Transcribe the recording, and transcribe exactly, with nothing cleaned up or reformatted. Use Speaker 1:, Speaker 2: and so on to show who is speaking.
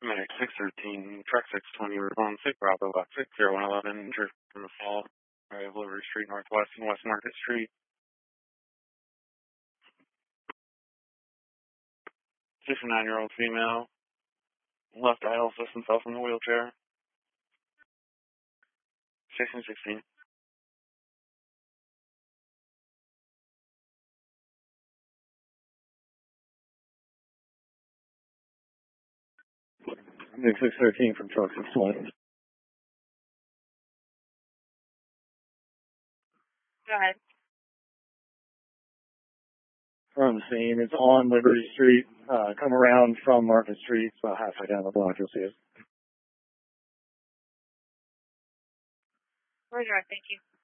Speaker 1: Medic six thirteen, truck six twenty, respond six, Bravo, box six zero one eleven, injured from the fall, area of Liberty Street, Northwest and West Market Street. fifty-nine-year-old female, left idle assistance self in the wheelchair. sixteen sixteen. Medic six thirteen from truck six twenty.
Speaker 2: Go ahead.
Speaker 1: From the scene, it's on Liberty Street. Uh, come around from Market Street, it's about halfway down the block, you'll see it.
Speaker 2: Roger, thank you.